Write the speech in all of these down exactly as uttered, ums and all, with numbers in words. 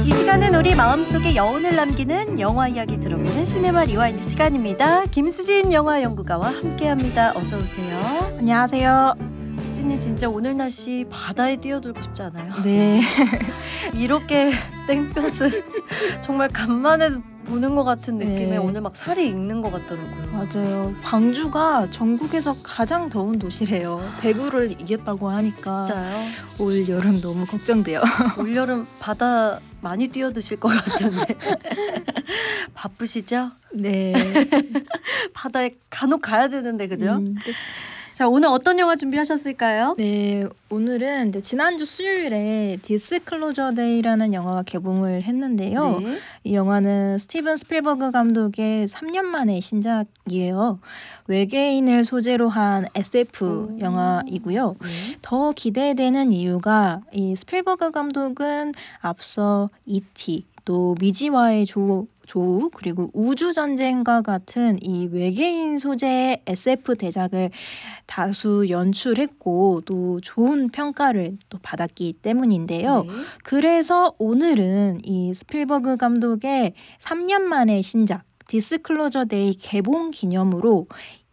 이 시간은 우리 마음속에 여운을 남기는 영화 이야기 들어보는 시네마 리와인드 시간입니다. 김수진 영화연구가와 함께합니다. 어서 오세요. 안녕하세요. 수진님 진짜 오늘 날씨 바다에 뛰어들고 싶지 않아요? 네. 이렇게 땡볕은 정말 간만에 보는 것 같은 느낌에 네. 오늘 막 살이 익는 것 같더라고요. 맞아요. 광주가 전국에서 가장 더운 도시래요. 대구를 이겼다고 하니까 진짜요? 올 여름 너무 걱정돼요. 올여름 바다 많이 뛰어드실 것 같은데 바쁘시죠? 네. 바다에 간혹 가야 되는데 그죠? 음, 네. 자, 오늘 어떤 영화 준비하셨을까요? 네, 오늘은 네, 지난주 수요일에 디스클로저 데이라는 영화가 개봉을 했는데요. 네. 이 영화는 스티븐 스필버그 감독의 삼 년 만의 신작이에요. 외계인을 소재로 한 에스에프 오. 영화이고요. 네. 더 기대되는 이유가 이 스필버그 감독은 앞서 이티 또 미지와의 조 조우 그리고 우주전쟁과 같은 이 외계인 소재의 에스에프 대작을 다수 연출했고 또 좋은 평가를 또 받았기 때문인데요. 네. 그래서 오늘은 이 스필버그 감독의 삼 년 만의 신작 디스클로저 데이 개봉 기념으로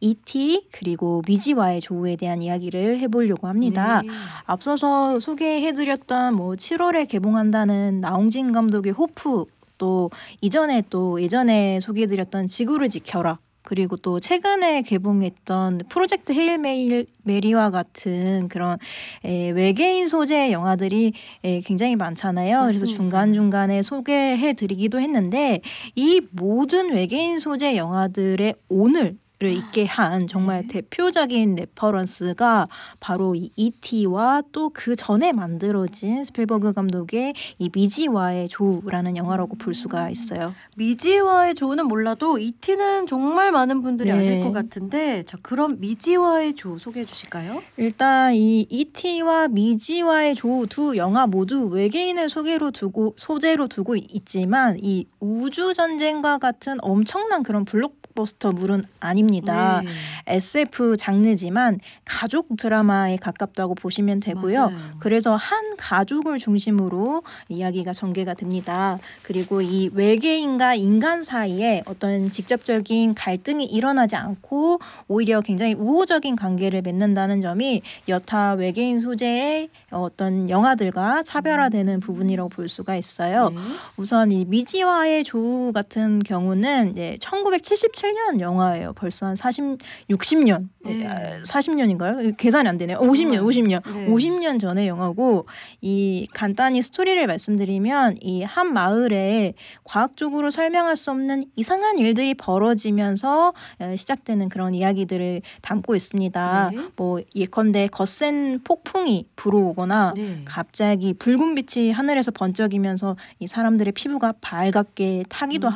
이티 그리고 미지와의 조우에 대한 이야기를 해보려고 합니다. 네. 앞서서 소개해드렸던 뭐 칠월에 개봉한다는 나홍진 감독의 호프 또 이전에 또 예전에 소개해드렸던 지구를 지켜라 그리고 또 최근에 개봉했던 프로젝트 헤일 메일, 메리와 같은 그런 에, 외계인 소재의 영화들이 에, 굉장히 많잖아요. 맞습니다. 그래서 중간중간에 소개해드리기도 했는데 이 모든 외계인 소재 영화들의 오늘 를 있게 한 정말 네. 대표적인 레퍼런스가 바로 이 이티와 또 그 전에 만들어진 스필버그 감독의 이 미지와의 조우라는 영화라고 볼 수가 있어요. 미지와의 조우는 몰라도 이티는 정말 많은 분들이 네. 아실 것 같은데 자, 그럼 미지와의 조우 소개해 주실까요? 일단 이 이티와 미지와의 조우 두 영화 모두 외계인을 소개로 두고 소재로 두고 있지만 이 우주 전쟁과 같은 엄청난 그런 블록버스터물은 아닙니다. 네. 에스에프 장르지만 가족 드라마에 가깝다고 보시면 되고요. 맞아요. 그래서 한 가족을 중심으로 이야기가 전개가 됩니다. 그리고 이 외계인과 인간 사이에 어떤 직접적인 갈등이 일어나지 않고 오히려 굉장히 우호적인 관계를 맺는다는 점이 여타 외계인 소재의 어떤 영화들과 차별화되는 부분이라고 볼 수가 있어요. 네. 우선 이 미지와의 조우 같은 경우는 이제 천구백칠십칠 년 영화예요. 벌써 한 사십, 육십 년, 네. 사십 년인가요? 계산이 안 되네요. 오십 년, 오십 년, 네. 오십 년 전의 영화고 이 간단히 스토리를 말씀드리면 이 한 마을에 과학적으로 설명할 수 없는 이상한 일들이 벌어지면서 시작되는 그런 이야기들을 담고 있습니다. 네. 뭐 예컨대 거센 폭풍이 불어오거나 네. 갑자기 붉은 빛이 하늘에서 번쩍이면서 이 사람들의 피부가 발갛게 타기도 음.